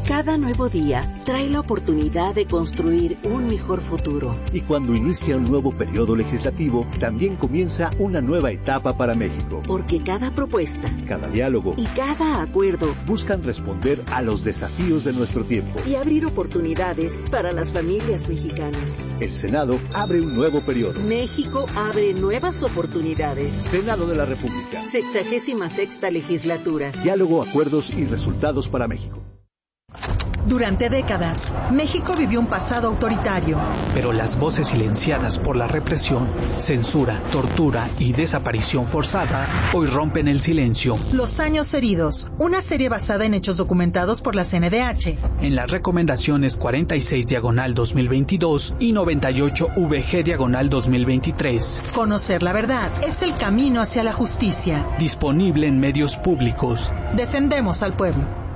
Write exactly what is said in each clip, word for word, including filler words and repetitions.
Cada nuevo día trae la oportunidad de construir un mejor futuro. Y cuando inicia un nuevo periodo legislativo, también comienza una nueva etapa para México. Porque cada propuesta, cada diálogo y cada acuerdo buscan responder a los desafíos de nuestro tiempo y abrir oportunidades para las familias mexicanas. El Senado abre un nuevo periodo. México abre nuevas oportunidades. Senado de la República. Sexagésima sexta legislatura. Diálogo, acuerdos y resultados para México. Durante décadas, México vivió un pasado autoritario. Pero las voces silenciadas por la represión, censura, tortura y desaparición forzada hoy rompen el silencio. Los años heridos, una serie basada en hechos documentados por la C N D H. En las recomendaciones cuarenta y seis diagonal dos mil veintidós y noventa y ocho V G diagonal dos mil veintitrés. Conocer la verdad es el camino hacia la justicia. Disponible en medios públicos. Defendemos al pueblo.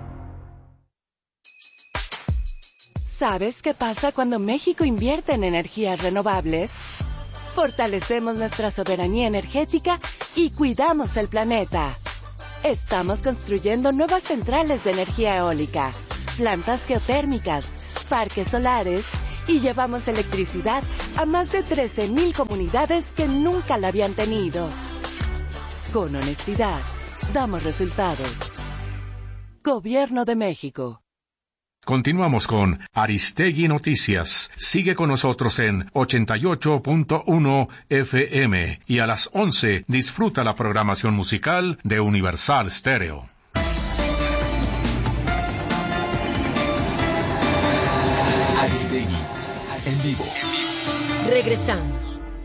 ¿Sabes qué pasa cuando México invierte en energías renovables? Fortalecemos nuestra soberanía energética y cuidamos el planeta. Estamos construyendo nuevas centrales de energía eólica, plantas geotérmicas, parques solares y llevamos electricidad a más de trece mil comunidades que nunca la habían tenido. Con honestidad, damos resultados. Gobierno de México. Continuamos con Aristegui Noticias. Sigue con nosotros en ochenta y ocho punto uno F M y a las once disfruta la programación musical de Universal Stereo. Aristegui, en vivo. Regresamos.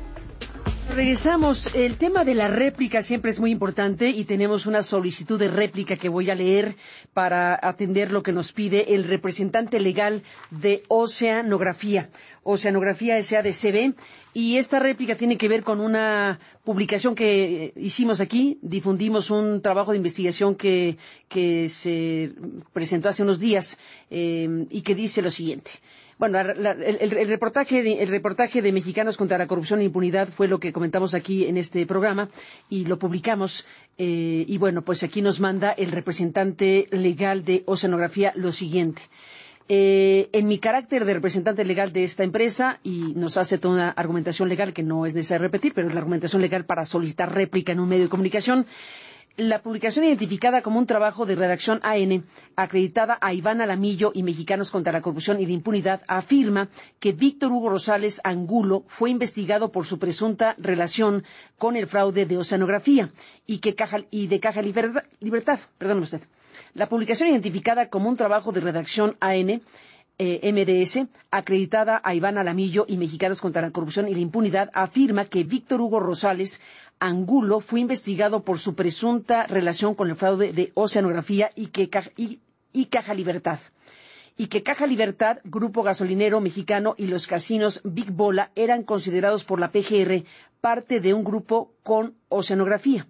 Regresamos. El tema de la réplica siempre es muy importante y tenemos una solicitud de réplica que voy a leer para atender lo que nos pide el representante legal de Oceanografía. Oceanografía S A de C B, y esta réplica tiene que ver con una publicación que hicimos aquí. Difundimos un trabajo de investigación que, que se presentó hace unos días eh, y que dice lo siguiente. Bueno, la, el, el, el, reportaje de, el reportaje de Mexicanos contra la Corrupción e Impunidad fue lo que comentamos aquí en este programa y lo publicamos. Eh, y bueno, pues aquí nos manda el representante legal de Oceanografía lo siguiente. Eh, en mi carácter de representante legal de esta empresa, y nos hace toda una argumentación legal que no es necesario repetir, pero es la argumentación legal para solicitar réplica en un medio de comunicación. La publicación identificada como un trabajo de redacción A N, acreditada a Iván Alamillo y Mexicanos contra la Corrupción y la Impunidad, afirma que Víctor Hugo Rosales Angulo fue investigado por su presunta relación con el fraude de Oceanografía y, que Caja, y de Caja Libertad. Libertad perdóneme usted. La publicación identificada como un trabajo de redacción A N, Eh, M D S, acreditada a Iván Alamillo y Mexicanos contra la Corrupción y la Impunidad, afirma que Víctor Hugo Rosales Angulo fue investigado por su presunta relación con el fraude de Oceanografía y que y, y Caja Libertad. Y que Caja Libertad, Grupo Gasolinero Mexicano y los casinos Big Bola eran considerados por la P G R parte de un grupo con Oceanografía.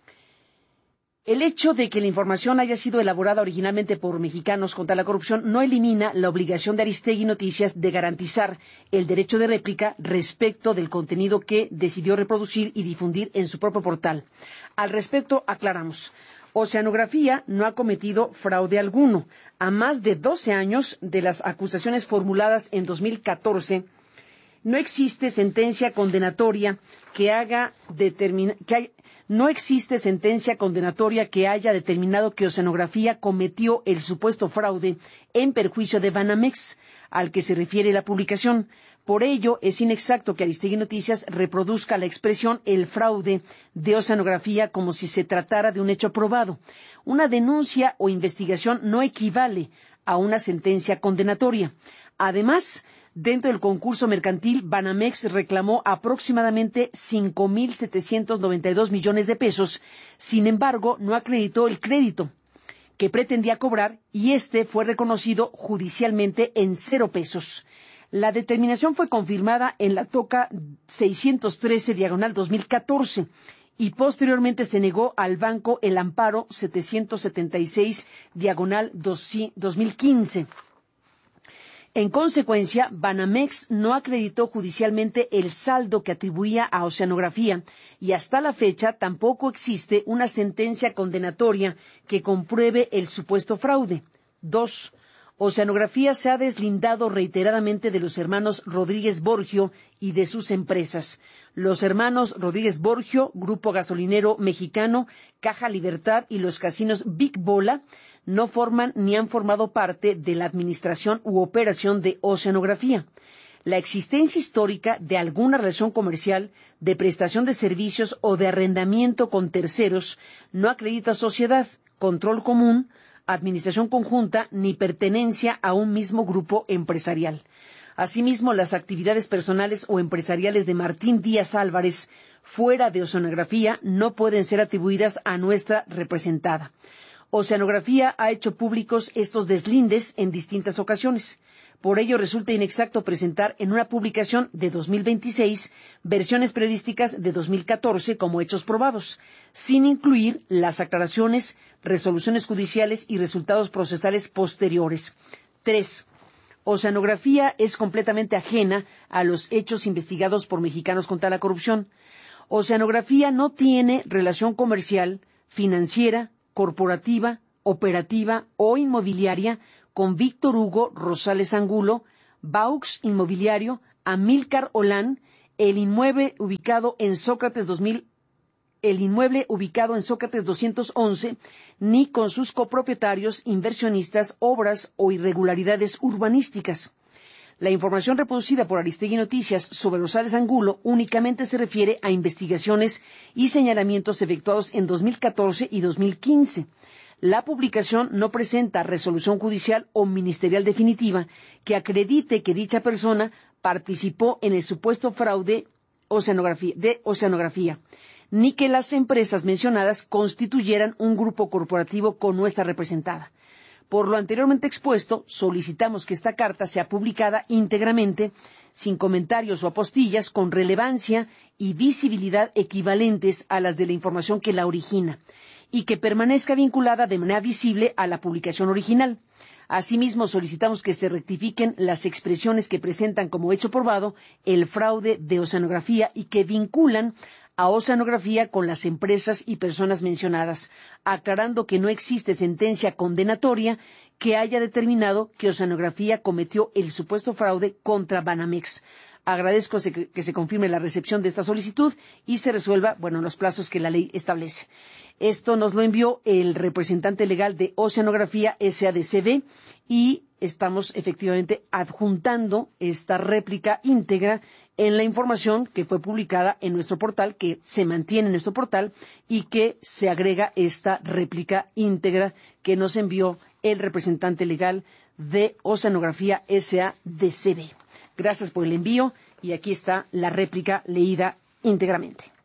El hecho de que la información haya sido elaborada originalmente por Mexicanos contra la Corrupción no elimina la obligación de Aristegui Noticias de garantizar el derecho de réplica respecto del contenido que decidió reproducir y difundir en su propio portal. Al respecto, aclaramos. Oceanografía no ha cometido fraude alguno. A más de doce años de las acusaciones formuladas en dos mil catorce, no existe sentencia condenatoria que haga determinar que hay, no existe sentencia condenatoria que haya determinado que Oceanografía cometió el supuesto fraude en perjuicio de Banamex, al que se refiere la publicación. Por ello, es inexacto que Aristegui Noticias reproduzca la expresión el fraude de Oceanografía como si se tratara de un hecho probado. Una denuncia o investigación no equivale a una sentencia condenatoria. Además, dentro del concurso mercantil, Banamex reclamó aproximadamente cinco mil setecientos noventa y dos millones de pesos. Sin embargo, no acreditó el crédito que pretendía cobrar y este fue reconocido judicialmente en cero pesos. La determinación fue confirmada en la toca seiscientos trece diagonal dos mil catorce y posteriormente se negó al banco el amparo setecientos setenta y seis diagonal dos mil quince. En consecuencia, Banamex no acreditó judicialmente el saldo que atribuía a Oceanografía y hasta la fecha tampoco existe una sentencia condenatoria que compruebe el supuesto fraude. Dos, Oceanografía se ha deslindado reiteradamente de los hermanos Rodríguez Borgio y de sus empresas. Los hermanos Rodríguez Borgio, Grupo Gasolinero Mexicano, Caja Libertad y los casinos Big Bola no forman ni han formado parte de la administración u operación de Oceanografía. La existencia histórica de alguna relación comercial, de prestación de servicios o de arrendamiento con terceros no acredita sociedad, control común, administración conjunta ni pertenencia a un mismo grupo empresarial. Asimismo, las actividades personales o empresariales de Martín Díaz Álvarez fuera de Oceanografía no pueden ser atribuidas a nuestra representada. Oceanografía ha hecho públicos estos deslindes en distintas ocasiones. Por ello, resulta inexacto presentar en una publicación de dos mil veintiséis versiones periodísticas de dos mil catorce como hechos probados, sin incluir las aclaraciones, resoluciones judiciales y resultados procesales posteriores. Tres. Oceanografía es completamente ajena a los hechos investigados por Mexicanos contra la Corrupción. Oceanografía no tiene relación comercial, financiera, corporativa, operativa o inmobiliaria con Víctor Hugo Rosales Angulo, Baux Inmobiliario, Amílcar Olán, el inmueble ubicado en Sócrates dos mil, el inmueble ubicado en Sócrates doscientos once, ni con sus copropietarios, inversionistas, obras o irregularidades urbanísticas. La información reproducida por Aristegui Noticias sobre Rosales Angulo únicamente se refiere a investigaciones y señalamientos efectuados en dos mil catorce y dos mil quince. La publicación no presenta resolución judicial o ministerial definitiva que acredite que dicha persona participó en el supuesto fraude oceanografía, de Oceanografía, ni que las empresas mencionadas constituyeran un grupo corporativo con nuestra representada. Por lo anteriormente expuesto, solicitamos que esta carta sea publicada íntegramente, sin comentarios o apostillas, con relevancia y visibilidad equivalentes a las de la información que la origina, y que permanezca vinculada de manera visible a la publicación original. Asimismo, solicitamos que se rectifiquen las expresiones que presentan como hecho probado el fraude de Oceanografía y que vinculan a Oceanografía con las empresas y personas mencionadas, aclarando que no existe sentencia condenatoria que haya determinado que Oceanografía cometió el supuesto fraude contra Banamex. Agradezco que se confirme la recepción de esta solicitud y se resuelva, bueno, en los plazos que la ley establece. Esto nos lo envió el representante legal de Oceanografía S A D C B y estamos efectivamente adjuntando esta réplica íntegra en la información que fue publicada en nuestro portal, que se mantiene en nuestro portal y que se agrega esta réplica íntegra que nos envió el representante legal de Oceanografía S A D C B. Gracias por el envío y aquí está la réplica leída íntegramente.